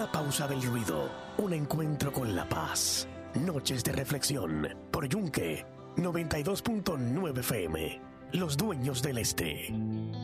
Una pausa del ruido, un encuentro con la paz. Noches de reflexión por Yunque 92.9 FM. Los dueños del este.